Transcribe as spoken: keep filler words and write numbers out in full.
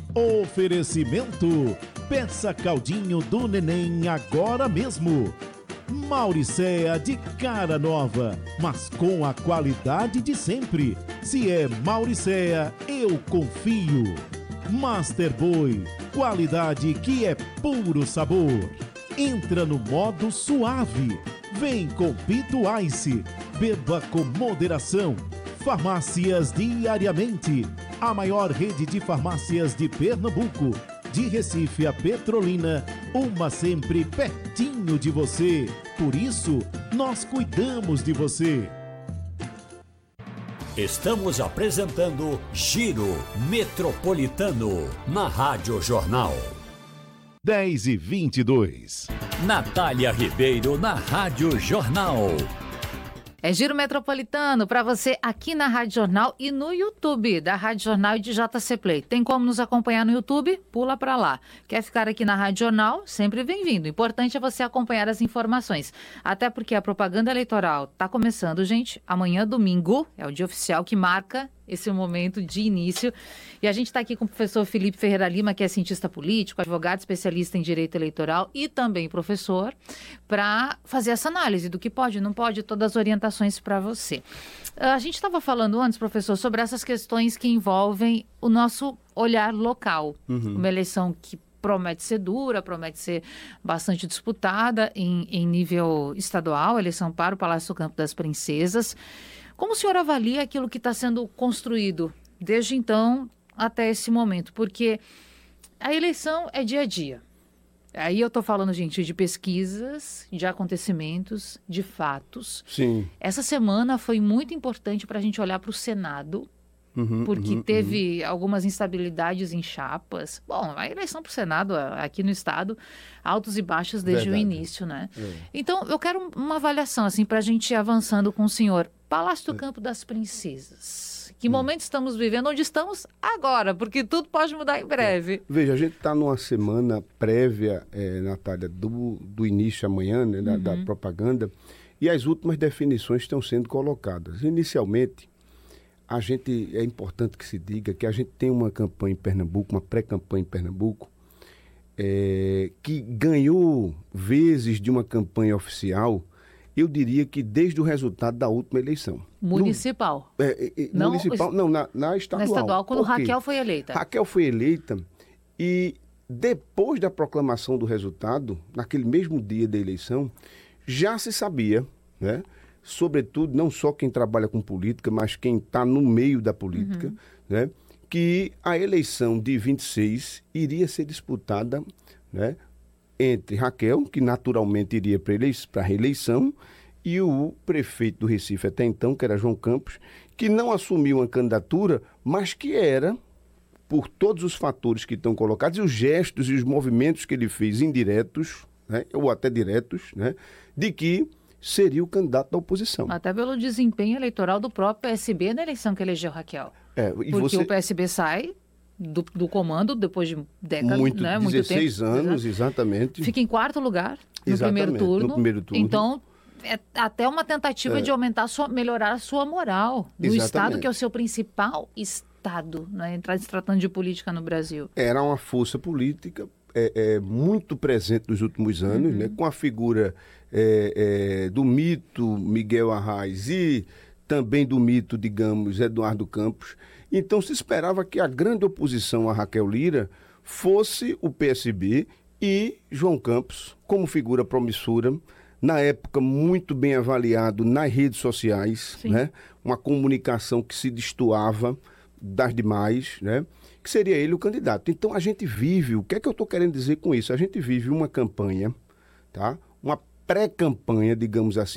Oferecimento: peça caldinho do neném agora mesmo. Mauricéa de cara nova, mas com a qualidade de sempre. Se é Mauricéa, eu confio. Master Boy, qualidade que é puro sabor. Entra no modo suave. Vem com Pito Ice. Beba com moderação. Farmácias Diariamente, a maior rede de farmácias de Pernambuco. De Recife a Petrolina, uma sempre pertinho de você. Por isso, nós cuidamos de você. Estamos apresentando Giro Metropolitano na Rádio Jornal. dez e vinte e dois. Natália Ribeiro na Rádio Jornal. É Giro Metropolitano para você aqui na Rádio Jornal e no YouTube da Rádio Jornal e de J C Play. Tem como nos acompanhar no YouTube? Pula para lá. Quer ficar aqui na Rádio Jornal? Sempre bem-vindo. O importante é você acompanhar as informações. Até porque a propaganda eleitoral está começando, gente. Amanhã, domingo, é o dia oficial que marca esse momento de início. E a gente está aqui com o professor Felipe Ferreira Lima, que é cientista político, advogado especialista em direito eleitoral e também professor, para fazer essa análise do que pode e não pode, todas as orientações para você. A gente estava falando antes, professor, sobre essas questões que envolvem o nosso olhar local. Uhum. Uma eleição que promete ser dura, promete ser bastante disputada em, em nível estadual, eleição para o Palácio do Campo das Princesas. Como o senhor avalia aquilo que está sendo construído desde então até esse momento? Porque a eleição é dia a dia. Aí eu estou falando, gente, de pesquisas, de acontecimentos, de fatos. Sim. Essa semana foi muito importante para a gente olhar para o Senado, uhum, porque uhum, teve uhum. algumas instabilidades em chapas. Bom, a eleição para o Senado aqui no estado, altos e baixos desde Verdade. o início, né? É. Então, eu quero uma avaliação, assim, para a gente ir avançando com o senhor. Palácio do Campo das Princesas. Que hum. momento estamos vivendo? Onde estamos agora? Porque tudo pode mudar em breve. É. Veja, a gente está numa semana prévia, é, Natália, do, do início amanhã, né, da, uhum. da propaganda, e as últimas definições estão sendo colocadas. Inicialmente, a gente, é importante que se diga que a gente tem uma campanha em Pernambuco, uma pré-campanha em Pernambuco, é, que ganhou vezes de uma campanha oficial, eu diria que desde o resultado da última eleição. Municipal. No, é, é, não, municipal, não, na, na estadual. Na estadual, quando Raquel foi eleita. Raquel foi eleita e depois da proclamação do resultado, naquele mesmo dia da eleição, já se sabia, né, sobretudo não só quem trabalha com política, mas quem está no meio da política, uhum. né, que a eleição de vinte e seis iria ser disputada, né, entre Raquel, que naturalmente iria para a reeleição, e o prefeito do Recife até então, que era João Campos, que não assumiu uma candidatura, mas que era, por todos os fatores que estão colocados, e os gestos e os movimentos que ele fez indiretos, né, ou até diretos, né, de que seria o candidato da oposição. Até pelo desempenho eleitoral do próprio P S B na eleição que elegeu Raquel. É, e Porque você... o P S B sai... Do, do comando, depois de décadas, muito, né? Muito dezesseis tempo. anos, exatamente. Fica em quarto lugar no primeiro turno. no primeiro turno. Então, é até uma tentativa é. de aumentar, a sua, melhorar a sua moral no exatamente. Estado, que é o seu principal estado, né? Se tratando de política no Brasil. Era uma força política é, é, muito presente nos últimos anos, uhum. né? Com a figura é, é, do mito Miguel Arraes e também do mito, digamos, Eduardo Campos. Então se esperava que a grande oposição a Raquel Lira fosse o P S B e João Campos, como figura promissora, na época muito bem avaliado nas redes sociais, né? Uma comunicação que se destoava das demais, né? Que seria ele o candidato. Então a gente vive, o que é que eu estou querendo dizer com isso? A gente vive uma campanha, tá? Uma pré-campanha, digamos assim,